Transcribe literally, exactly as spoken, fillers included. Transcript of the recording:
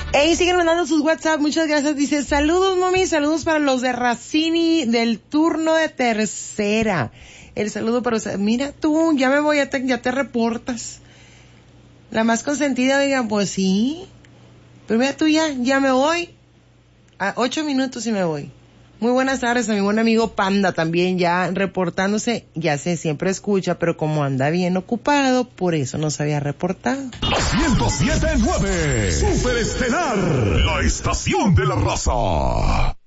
Ey, siguen mandando sus WhatsApp, muchas gracias. Dice, saludos, mami, saludos para los de Racini del turno de tercera. El saludo para usted. Mira tú, ya me voy, ya te, ya te reportas. La más consentida, oigan, pues sí. Pero mira tú ya, ya me voy. A ocho minutos y me voy. Muy buenas tardes a mi buen amigo Panda también ya reportándose. Ya sé, siempre escucha, pero como anda bien ocupado, por eso no se había reportado. ciento siete punto nueve Superestelar, la estación de la raza.